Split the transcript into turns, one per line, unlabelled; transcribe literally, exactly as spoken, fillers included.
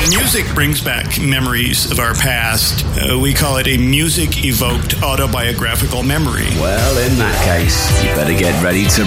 When music brings back memories of our past, uh, we call it a music-evoked autobiographical memory.
Well, in that case, you better get ready to